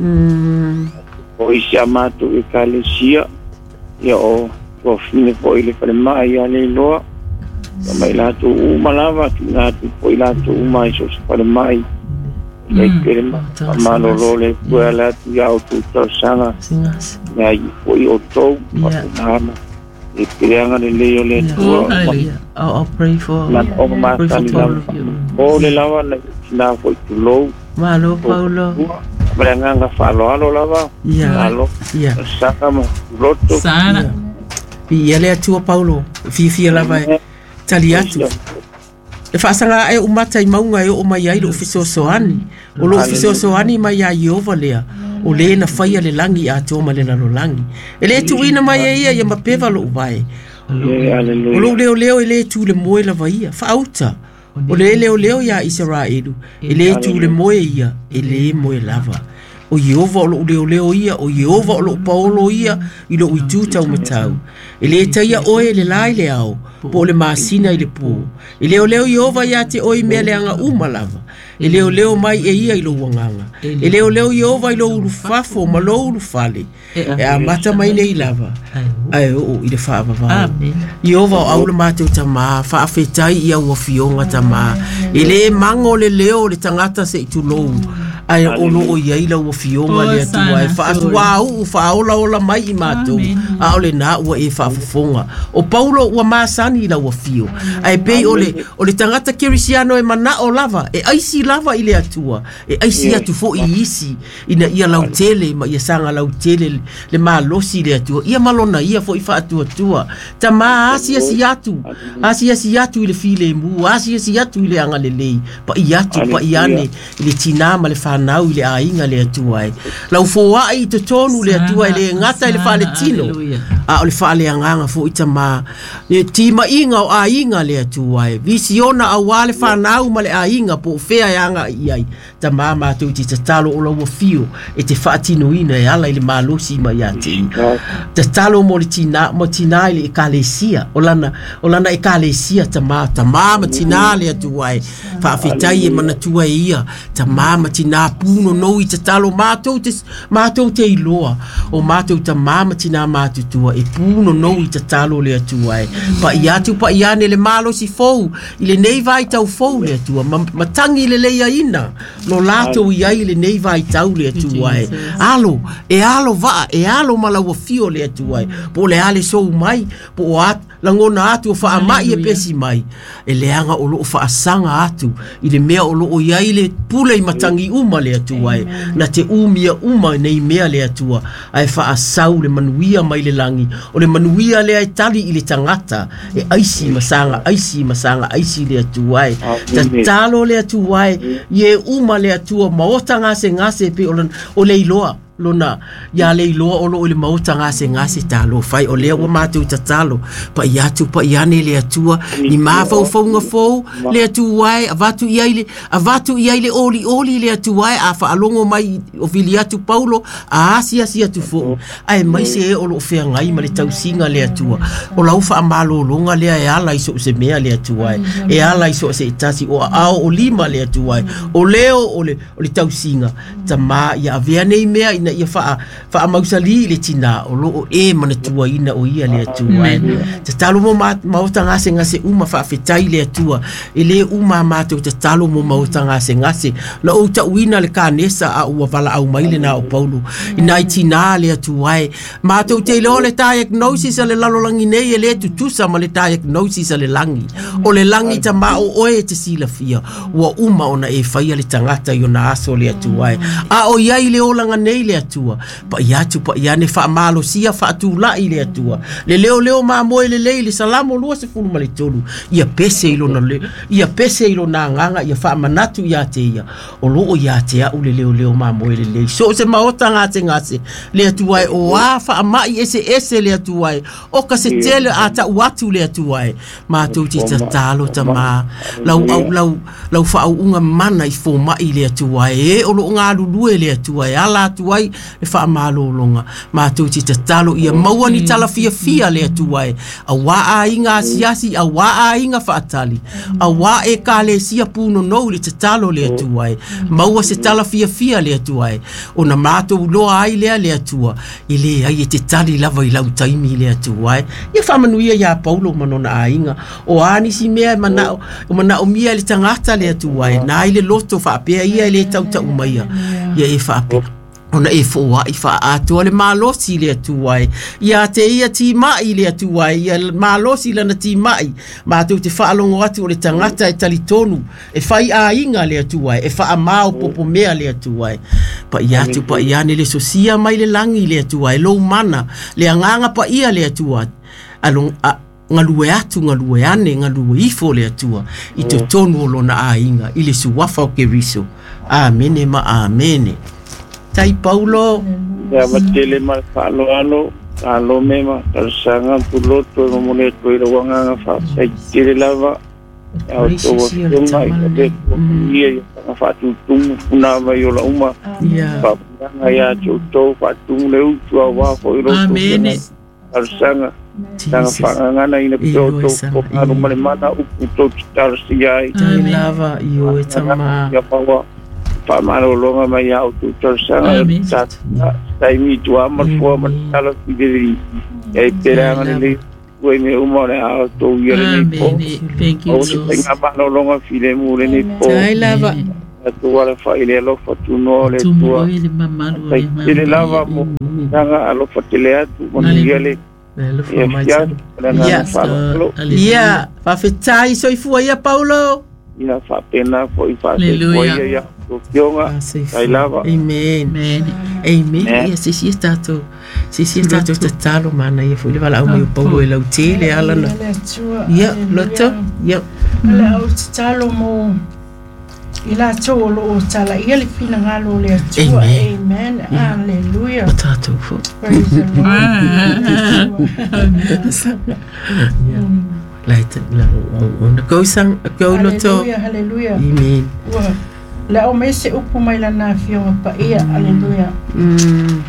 O isia matu i kalesia. Ya o. O fine po ile pale mai ya le loa. Ya mai la tu uma lava. Na tu po ila tu uma iso pale mai. Ya kere ma. Mano lole. Kua la tu ya o tu to sanga. Ya i po i o tou. Nama. E pireanga le leo le Oh, tua. hallelujah. I'll, I'll pray for Na o ma pray for tani all lava. of you. O le lava na na foi tu lou. Malo Paulo. Merenganga falo alo lava. Ya. Alo. Ya. Saka mo loto. Sana. Pi ele atua Paulo. Fi fi la vai. Tali atu. E whaasanga e umata i maunga e o mai ai lo fiso soani. O lo fiso soani mai a Iova lea. O le na whaia le langi a tōma le lalo langi. E le tu ina mai e ia ia mapewa lo uwai. O lo leo leo e le tu le moe la vaia. Whaauta. O le leo leo ia Israelu. E le tu le moe ia. E le moe lava. o Yehova o lo leo leo ia, o Yehova o lo paolo ia, i lo uitu tau matau. E le taia oe le lai le au, po le maasina i le pō. E leo leo Yehova ia te oi mea le anga umalava. E leo leo mai e ia i lo wanganga. E leo leo Yehova i lo uru fafo, ma lo uru fale. E a mata mai nei lava. Ai o i le whaapapa. Yehova o aula mātou tamā, whaafetai ia ua fionga tamā. E le mango le leo le tangata se i tu lou. Ai o lo o ia ila ua fionga le atua. E whaasua u whaola ola mai i mātou. A ole nā ua e whaafafonga. O Paulo ua māsani ila ua fio. Ai pei ole, ole tangata kirisiano e mana o lava. E aisi lava i le atua. E aisi atu fo i isi. Ina ia lautele, ma ia sanga lautele le malosi le atua. Ia malona ia fo i whaatua tua. Ta mā asi asi atu. Asi asi atu i le file mu. Asi asi atu i le anga le lei. Pa i atu, pa i ane. I le tinama le whanau i le ainga le atua e. Lau fo ai te tonu le atua i le ngata i le whale tino. A o le whale anganga fo i ta mā. Tima inga o ainga le atua e. Visiona a wale whanau ma le ainga po fea anga i ai. Ta mā mātou ti ta talo o lau fio. E te whaatino ina e ala i le malosi ma i ate. Ta talo mo le tina, mo tina i le ekalesia. O lana, o lana ekalesia ta mā. Ta mā ma tina le atua e. Whaafetai e mana tua e ia. Ta mā ma tina puno no i ta talo mātou te, mātou te iloa. O mātou ta mā ma tina mātou tua. E puno no i ta talo le atua e. Pa i atu pa i ane le malosi fou. I le nei vai tau fou le atua. Ma, ma tangi le leia ina. No lato i ai le nei vai tau le atua e. Alo, e alo va, e alo malaua fio le atua e. Po le ale sou mai, po o atu, langona atu o wha amai e pesi mai. E leanga o loo wha asanga atu. I le mea o loo iai le pule i matangi uma le atua e. Na te umia uma nei mea le atua. Ai wha asau le manuia mai le langi. O le manuia le ai tali i le tangata. E aisi masanga, aisi masanga, aisi le atua e. Ta talo le atua e. Ye uma le atua maota ngase ngase pe o le iloa. Lona ya le iloa o lo le mauta ngase ngase talo fai o le o mātou ta talo pa i atu pa i ane le atua ni mawhau whaunga fau le atua e avatu i aile avatu i aile oli oli le atua e a wha alongo mai o vili atu Paulo a asi asi atu fau ai mai se e o lo whea ngai ma le tausinga le atua o lau wha amalo longa lea e ala iso se mea le atua e e ala iso se itasi o ao o lima le atua e o leo o le, o le tausinga ta ma ia avea nei mea ina ia fa fa mausali le tina o lo e mana tua ina o ia le atua te talo mo mauta ngase ngase uma fa fetai le atua e le uma mate te talo mo mauta ngase ngase la o ta uina le kanesa a ua vala au maile na o Paulo ina tina le atua e mate te lo le diagnosis le lalolangi nei e le tutusa ma le diagnosis le langi o le langi ta ma o oe te sila fia ua uma ona e faia le tangata yo na aso le atua e a o ia le olanga nei le atua pa ia tu pa ia ne fa malo sia fa tu la ile atua le leo leo ma mo le le le salamo lu se fu male tolu ia pese ilo na le ia pese ilo na nganga ia fa manatu ia te ia o lo ia te a le leo leo ma mo le le so se ma ota ngate ngase le atua o a fa mai ese ese le atua o ka se tele ata watu le atua ma tu ti talo tama lau au lau lau fa unga mana i fo mai le atua e o lo nga lu le atua ala atua e wha malolonga ma tu ti te talo ia maua ni tala fia fia le atuai a wa a inga asiasi a wa a inga whaatali a wa e ka le sia puno no le te talo le atuai maua se tala fia fia le atuai o na mato loa ai lea le atua i le ai e te tali lava i lau taimi le atuai ia whamanuia ia Paulo manona a inga o ani si mea mana o mana o mia le tangata le atuai na i le loto whaapea ia le tau tau maia ia e whaapea ona e fo ai fa ato le malosi le tuai ia te ia ti mai le tuai ia malosi le na ti mai ma tu te fa longo atu le tangata e talitonu e fai a inga le tuai e fa amao popo mea le tuai pa ia tu pa ia ne le sosia mai le langi le tuai lo mana le anganga pa ia le tuai along a ngalue atu ngalue ane ngalue ifo le atua i te tonu lo na a inga i le suwafa o ke riso amene ma amene Tai Paulo ya matele mal falo alo alo mema tarsanga puloto no mone to ilo wanga fa sai tire lava ya to tunga ide ia fa tu tu una va yo la uma ya Nga ia tō whatung leu tua wā fo i roto. Amen. Arsanga. Tanga whangangana ina pio tō ko anu male mana upu tō tarsi ai. Tai lava i o e tama. Ia pawa. Whamaro longa mai au tō tarsanga. Taimi tua marfua matala pideri. Ia peranga nili. Ue me umore au tō iere nei po. Thank you, Jesus. O te ngapano longa file mure nei po. Tai lava. Tu wala fa ile alofa tu no le tua. Ile lava mo nanga alofa tele atu mo ngele. Ya, ya, fa fetai so ifua ia Paulo. Ina fa pena fo ifa se foi ia. Kionga. Ai lava. Amen. Amen. Ya se si stato. Se si stato tatalo mana ia foi wala au mai Paulo e lau tele alana. Ya, loto. Ya. Ala au tatalo mo ila tolo o tala ia le fina ngalo le atua. Amen. Hallelujah. Tato fo. Praise the Lord. Laita la ona go sang go loto. Hallelujah. Hallelujah. Amen. La o mese upu mai la na fionga pa ia. Hallelujah. Mm.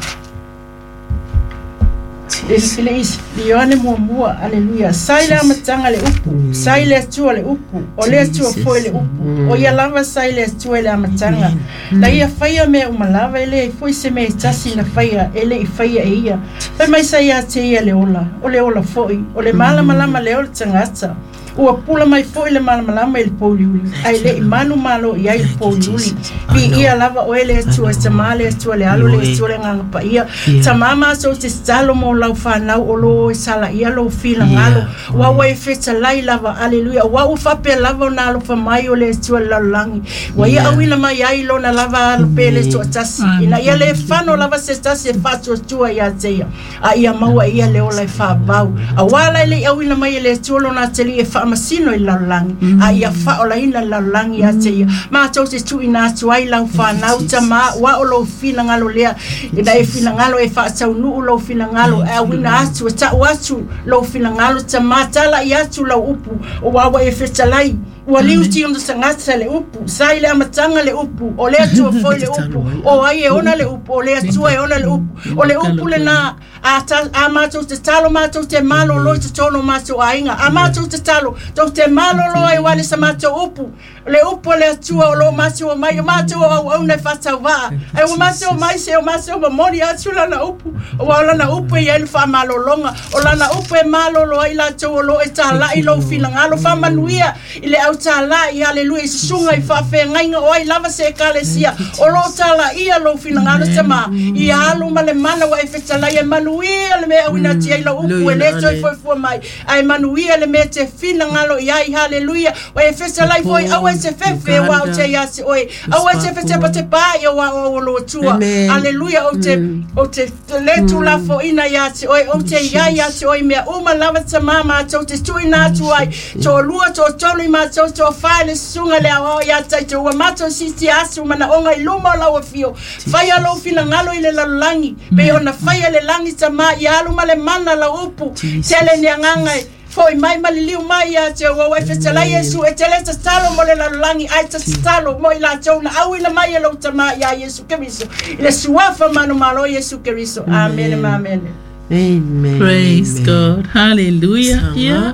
Ele is lione mo mo. Hallelujah. Sai la matanga le upu. Sai le atua le upu. O le atua fo le upu. O ia lava sai le atua le matanga. La ia faia me o malava ele foi se me tasi na faia ele i faia ia. Pe mai sai a te ia le ola. O le ola foi. O le mala malama le ola tangata. Ua pula mai foi le malamalama i le pouliuli. Ai le i manu malo i ai le pouliuli. Pi ia lava o ele atua tama le atua le alo le atua le nganga pa ia. Tamama so te stalo mo lau whanau o lo e sala ia lo fila ngalo. Wa wa e feta lai lava, aleluia. Wa u whape lava o na lo whamai o le atua le lalangi. Wa ia awina mai ai lo na lava alo pe le tua tasi. Ina ia le whano lava se tasi e whatua tua ia teia. A ia maua ia le ola e whabau. A wala le awina mai le atua lo na teli e masino i lalangi a ia faola ina lalangi a te ma tau te tu ina tu ai lau whanau ta ma wa o lo fina ngalo lea ina e fina ngalo e wha tau nu lo fina ngalo e wina atu e ta watu lo fina ngalo ta ma tala i atu lau upu o wawa e fetalai ua liu ti onda sangata le upu sai le amatanga le upu o le atua foi le upu o ai e ona le upu o le atua e ona le upu o le upu le na a ta a matou te talo matou te malo lo te tono matou ainga a matou te talo to te malo lo ai wale sa matou upu le upu le atua o lo matou mai matou o ona fata wa ai o matou mai se o matou mo mori atu la na upu o wala na upu e el fa malo longa o la na upu e malo lo ai la to lo e tala i lo fina ngalo fa manuia ile au tala i haleluia sunga i fa fe ngainga o ai lava se kalesia o lo tala ia lo fina ngalo sama i alu male mana wa e fetala ia manuia le me awina ti ai lo upu e le toi foi foi mai ai manuia le me te fina ngalo i ai haleluia o e fetala i foi au e se fefe wa o te yasi oi au e se fete pa te pa ia wa o lo tua haleluia o te o te le tu la fo ina yasi oi o te ia yasi oi me uma lava te mama to te tu ina tu ai to lua to tolu ma to to fale sunga le o ya tai to wa mato siti asu mana onga i luma la o fio faya lo fina ngalo ile la langi pe ona faya le langi tama ya luma le mana la upu tele ni nganga foi mai maliliu mai ya te wa wa fetala Yesu e tele ta stalo mo le la langi ai ta stalo mo ila tona au ina mai lo tama ya Yesu Kristo ile suafa manu malo Yesu Kristo amen amen amen praise God hallelujah yeah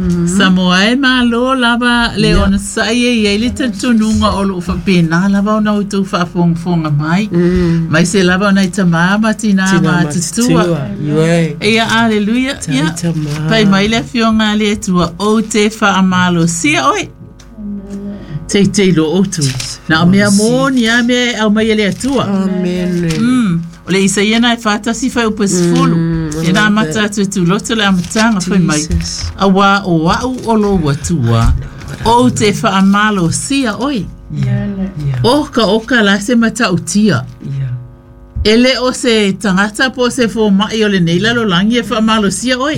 Samoa e malo lava leona sai e ele te tununga o lo whapena lava o nau tu whafongfonga mai mai se lava o nei tamama tina ma tutua ea aleluia ia pai mai le fionga le tua o te whaamalo sia oi te te lo otu na mea moni a me au mai le tua amen o le isa iena e whātasi whai upas fulu e nā mata tu tu loto le amatanga whai mai a wā o wau o lo watua o te whaamalo sia oi oka oka la se mata utia ele o se tangata po se fo mai o le neila lo langi e whaamalo sia oi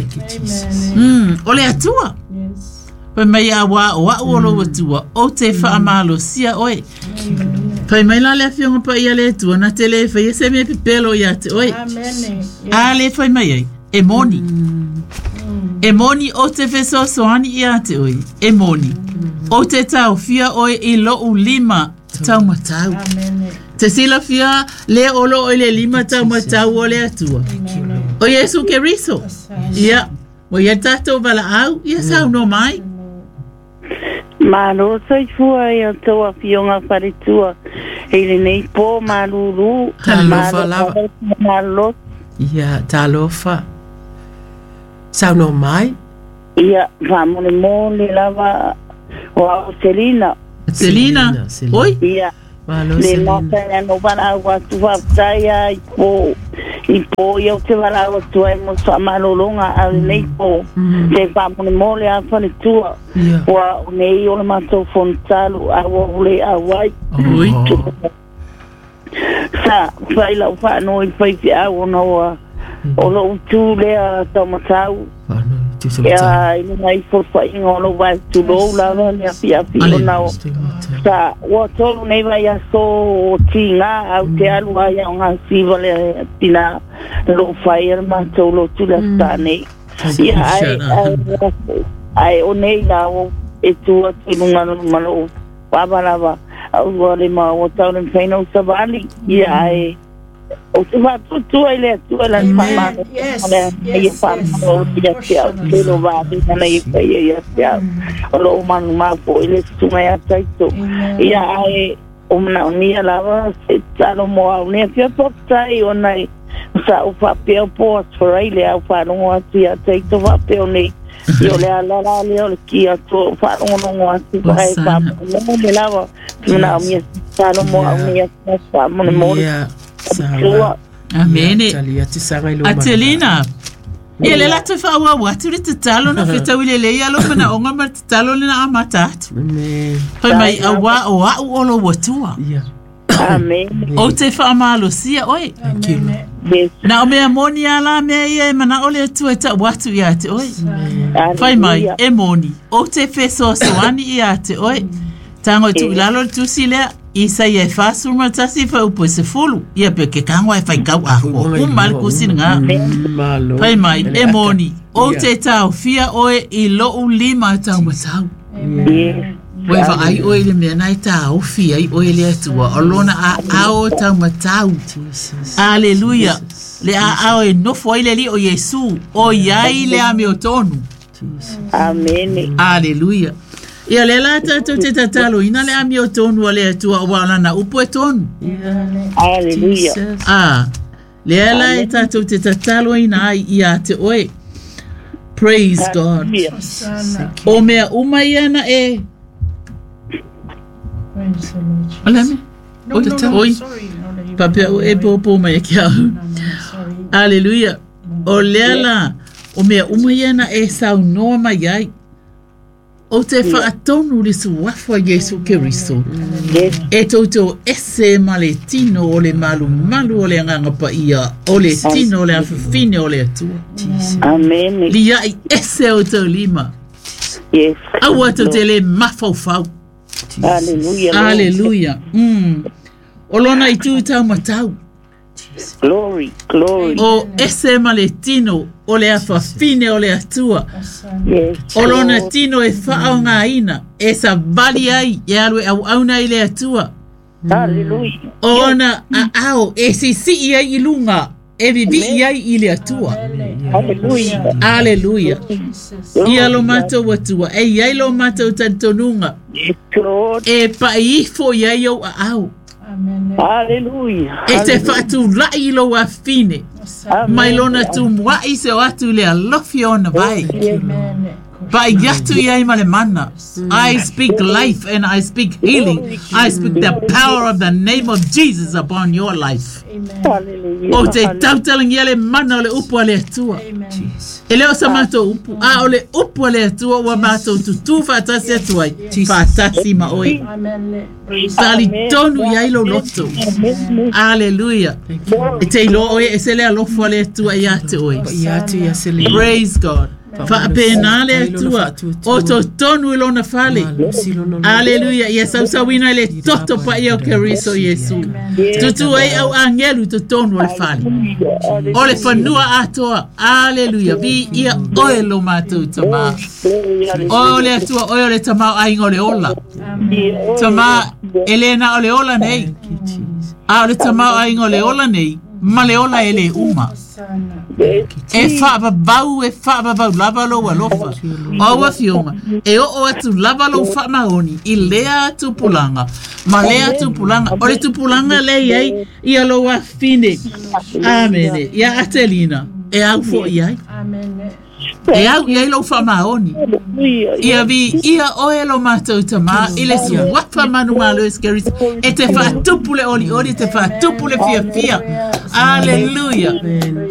o le atua Pai mai a wā o wau o lo watua o te whaamalo sia oi Pai mai la le fionga pa ia le tua na te le whai se me pepelo ia te oi. Amen. A le whai mai ai, e moni. E moni o te wheso soani ia te oi, e moni. O te tau fia oi i lo u lima tau matau. Amen. Te sila fia le olo ele lima tau matau o le atua. O Yesu ke riso. Ia. Mo ia tatou wala au. Ia sau no mai. Malo sai fua ia toa fionga paritua. Ele nei po malulu. Talofa lava. Malo. Ia, talofa. Sau no mai. Ia, vamone mole lava. O Selina. Selina. Oi? Ia. Le mata ya no para agua tu fataya i po i po yo te para agua tu e mo sa malolonga al nei po te pa mo mole a fale tu wa nei o le mato fontalu a wo le a wai oi sa fai la fa no i fai fi a no o lo tu le a tomatau ya i mai for fa in o lo vai tu lo la no ni a fi a fi no sa wa tolu nei vai a so tinga au te alu ai a nga si vale tina lo fai er ma tolu tu la tane ya ai ai o nei la o e tu a tu nga no malo pa ba ba au vale ma o tolu nei no sa vali ya ai o te va tu tu ele tu la mama ai fa o dia tia te lo va di na i fa ia tia o lo man ma po ele tu mai ataito ia ai o na ni la va se talo mo a ni fia po tai o nai sa o fa pe po for ele a fa no a tia ataito va pe o ni yo le ala la le o ki a to fa no no a ti vai fa no me lava na mi talo mo a ni sa mo mo Amene. Atelina. Ele la te fa wa wa tu te talo na feta wile le ya lo na onga ma te talo le na amatat. Amen. Pai mai a wa o wa o lo watua. Amen. O te fa malo sia oi. Na o me amoni ala me ye mana ole tu eta watu ya te oi. Pai mai e moni. O te fe so so ani ya te oi. Tango tu lalo tu sile isa ye fasu matasi fa upo se fulu ia pe ke kangwa e fai kau a o mal kusinga pai mai e moni o te tau fia oe i lo u lima tau matau we va ai oe le mea nai tau fia i oe le atua o lona a ao tau matau aleluia le a ao e nofo ai le li o Yesu o iai le ame o tonu amen aleluia. Ia le la tatu te tatalo ina le ami o tonu o le atua o wala na upo e tonu. Aleluia. Ah, le la e tatu te tatalo ina ai ia te oe. Praise God. O mea umaiana e. Ole me? O te ta oi. Papea o e popo mai kia. Aleluia. O le la o mea umaiana e sau noa mai ai. O te whaatonu le suafua Yesu Keriso. E tautou ese ma le tino o le malu malu o le angangapa ia. O le tino o le awhawhine o le atua. Amen. Lia i ese o tau lima. Yes. Awa tau te le mawhauwhau. Aleluia. Aleluia. Mm. O lona i tū tau matau. Glory, glory. O ese ma le tino o le awhawhine o le atua. Yes. O lona tino e whaao ngā ina. E sa vali ai e alwe au auna i le atua. Aleluia. O ona a ao e si si i ai i lunga. E vivi i ai i le atua. Aleluia. Aleluia. Ia lo matou atua. E iai lo matou tantonunga. Yes, Lord. E pa i fo i ai au a ao. Aleluia. E te whatu lai lo a fine. Mai lona tu mua i se o atu le alofi ona vai. Pai yatu i ai male mana. I speak life and I speak healing. I speak the power of the name of Jesus upon your life. O te tautalang i ale mana o le upu a le atua. E leo sa matou upu. A o le upu a le atua ua matou tutu whaatasi atuai. Whaatasi ma oi. Tali tonu i ai lo loto. Aleluia. E te ilo oe e se le alofu a le atua i ate oi. Praise God. Fa pena le atua o to tonu ilona fale. Aleluia. Ia sau sau ina le toto pa ia o Keriso Yesu. Tutu ai au angelu to tonu le fale. O le fanua atoa. Aleluia. Vi ia oe lo matou tama. O le atua oe o le tama ai ngole ola. Tama Elena o le ola nei. A le tamau ai ngole ola nei, ma le ola ele uma. E fa babau e fa babau lava lo alofa. Aua fiona. E o o atu lava lo fa maoni i lea atu pulanga. Ma lea atu pulanga. O le tu pulanga le iai i aloa fine. Amene. Ia Atelina. E au fo iai. Amen. E au iai lo fa maoni. Ia vi ia o e lo mātou tama. I le si wafa manu malo eskeris. E te fa tupule oli oli te fa tupule fia fia. Aleluia.